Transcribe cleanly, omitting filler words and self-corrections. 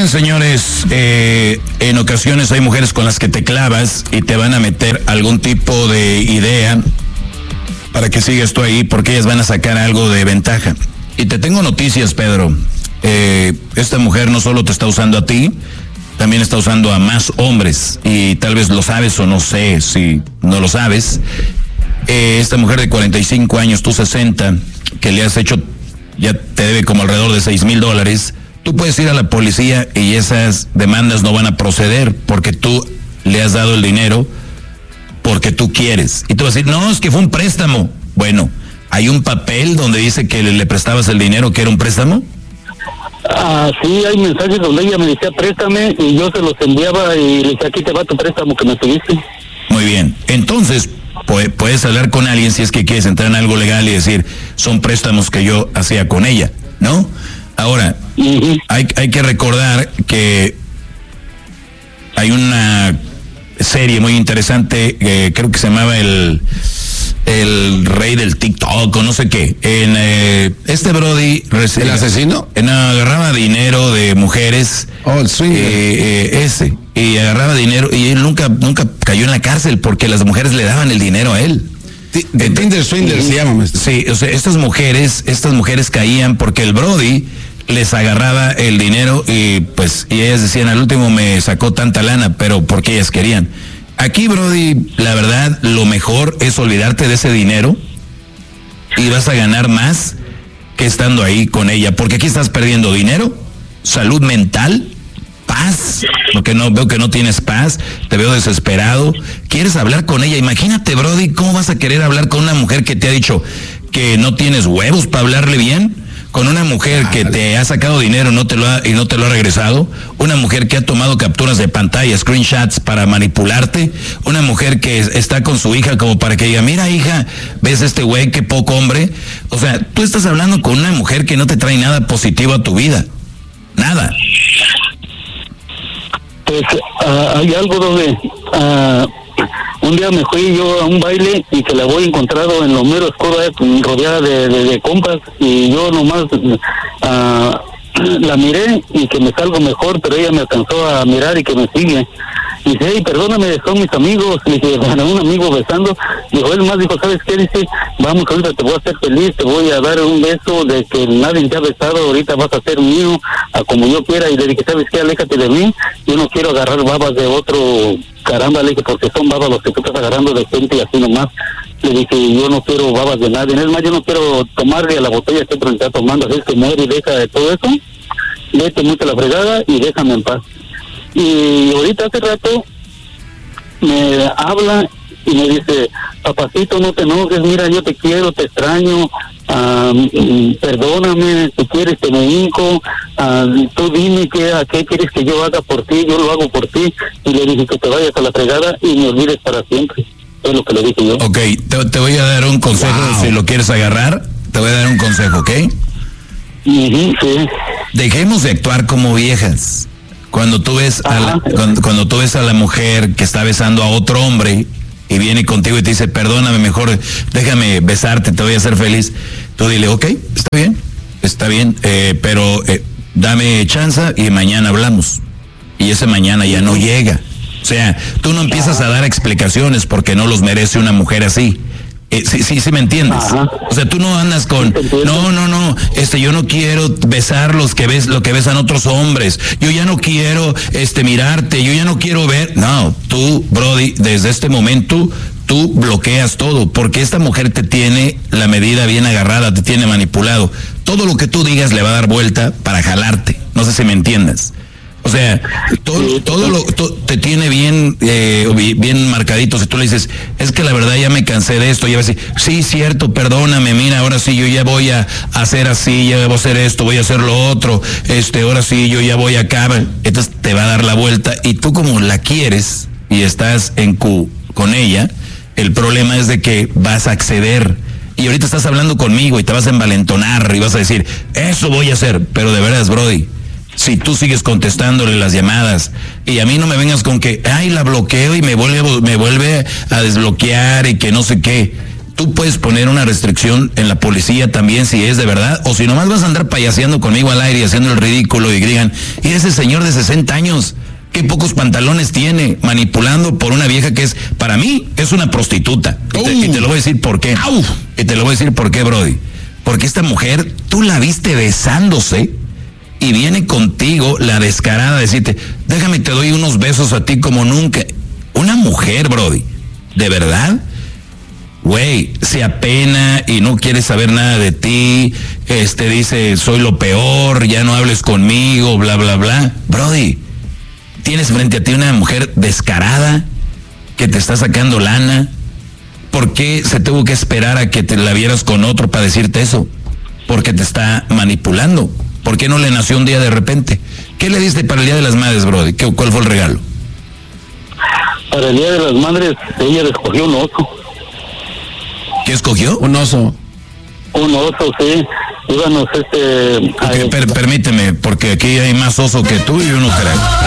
Oigan, señores, en ocasiones hay mujeres con las que te clavas y te van a meter algún tipo de idea para que sigas tú ahí, porque ellas van a sacar algo de ventaja. Y te tengo noticias, Pedro. Esta mujer no solo te está usando a ti, también está usando a más hombres, y tal vez lo sabes o no sé si no lo sabes. Esta mujer de 45 años, tú 60, que le has hecho, ya te debe como alrededor de $6,000, tú puedes ir a la policía y esas demandas no van a proceder porque tú le has dado el dinero porque tú quieres. Y tú vas a decir, no, es que fue un préstamo. Bueno, ¿hay un papel donde dice que le prestabas el dinero, que era un préstamo? Sí, hay mensajes donde ella me decía préstame y yo se los enviaba y le decía, aquí te va tu préstamo que me pediste. Muy bien, entonces puedes hablar con alguien si es que quieres entrar en algo legal y decir, son préstamos que yo hacía con ella, ¿no? Ahora, hay que recordar que hay una serie muy interesante, creo que se llamaba el rey del TikTok o no sé qué. Este Brody, ¿el asesino? Agarraba dinero de mujeres. Oh, el swinger. Y agarraba dinero y él nunca cayó en la cárcel porque las mujeres le daban el dinero a él. De Tinder Swinger se llama. Sí, o sea, estas mujeres caían porque el Brody les agarraba el dinero y ellas decían, al último me sacó tanta lana, pero porque ellas querían. Aquí, Brody, la verdad, lo mejor es olvidarte de ese dinero y vas a ganar más que estando ahí con ella, porque aquí estás perdiendo dinero, salud mental, paz, porque no veo que no tienes paz, te veo desesperado, quieres hablar con ella. Imagínate, Brody, ¿cómo vas a querer hablar con una mujer que te ha dicho que no tienes huevos para hablarle bien? Con una mujer que te ha sacado dinero y no te lo ha regresado, una mujer que ha tomado capturas de pantalla, screenshots para manipularte, una mujer que está con su hija como para que diga, mira hija, ves este güey, qué poco hombre. O sea, tú estás hablando con una mujer que no te trae nada positivo a tu vida, nada. Pues hay algo donde un día me fui yo a un baile y que la voy encontrado en lo mero oscuro, rodeada de compas, y yo nomás la miré y que me salgo mejor, pero ella me alcanzó a mirar y que me sigue. Y dice, hey, perdóname, son mis amigos. Le dije, bueno, un amigo besando. Dijo, él más dijo, ¿sabes qué? Dice, vamos, ahorita te voy a hacer feliz, te voy a dar un beso de que nadie te ha besado, ahorita vas a ser mío, a como yo quiera. Y le dije, ¿sabes qué? Aléjate de mí, yo no quiero agarrar babas de otro, caramba, le dije, porque son babas los que tú estás agarrando de gente y así nomás. Le dije, yo no quiero babas de nadie, es más, yo no quiero tomarle a la botella que otro está tomando, así es que muere y deja de todo eso, vete mucho a la fregada y déjame en paz. Y ahorita hace rato me habla y me dice, papacito, no te enojes, mira, yo te quiero, te extraño, perdóname, si quieres te me hinco, tú dime qué quieres que yo haga por ti, yo lo hago por ti. Y le dije que te vayas a la fregada y me olvides para siempre. Es lo que le dije yo. Ok, te voy a dar un consejo, si lo quieres agarrar, te voy a dar un consejo, ¿ok? Sí. Dejemos de actuar como viejas. Cuando tú ves cuando tú ves a la mujer que está besando a otro hombre y viene contigo y te dice, perdóname, mejor déjame besarte, te voy a hacer feliz, tú dile, ok, está bien, pero dame chance y mañana hablamos. Y ese mañana ya no llega. O sea, tú no empiezas a dar explicaciones porque no los merece una mujer así. Sí me entiendes. O sea, tú no andas con no, yo no quiero besar lo que besan otros hombres, yo ya no quiero mirarte, yo ya no quiero ver. No, tú, Brody, desde este momento tú bloqueas todo, porque esta mujer te tiene la medida bien agarrada, te tiene manipulado. Todo lo que tú digas le va a dar vuelta para jalarte. No sé si me entiendes. O sea, te tiene bien marcadito. Si tú le dices, es que la verdad ya me cansé de esto, ya va a decir, sí, cierto, perdóname, mira, ahora sí yo ya voy a hacer así, ya voy a hacer esto, voy a hacer lo otro, ahora sí yo ya voy acá. Entonces te va a dar la vuelta y tú como la quieres y estás con ella, el problema es de que vas a acceder. Y ahorita estás hablando conmigo y te vas a envalentonar y vas a decir, eso voy a hacer, pero de veras, Brody, si tú sigues contestándole las llamadas y a mí no me vengas con que, ay, la bloqueo y me vuelve a desbloquear y que no sé qué, tú puedes poner una restricción en la policía también si es de verdad, o si nomás vas a andar payaseando conmigo al aire y haciendo el ridículo y digan, y ese señor de 60 años, qué pocos pantalones tiene, manipulando por una vieja que es, para mí, es una prostituta. Y te lo voy a decir por qué. Y te lo voy a decir por qué, Brody. Porque esta mujer, tú la viste besándose y viene contigo la descarada a decirte, déjame te doy unos besos a ti como nunca. Una mujer, Brody, ¿de verdad? Güey, se apena y no quiere saber nada de ti, dice, soy lo peor, ya no hables conmigo, bla, bla, bla. Brody, tienes frente a ti una mujer descarada que te está sacando lana. ¿Por qué se tuvo que esperar a que te la vieras con otro para decirte eso? Porque te está manipulando. ¿Por qué no le nació un día de repente? ¿Qué le diste para el Día de las Madres, Brody? ¿Cuál fue el regalo? Para el Día de las Madres, ella escogió un oso. ¿Qué escogió? Un oso. Un oso, sí. Íbamos, Permíteme, porque aquí hay más oso que tú y yo no creo.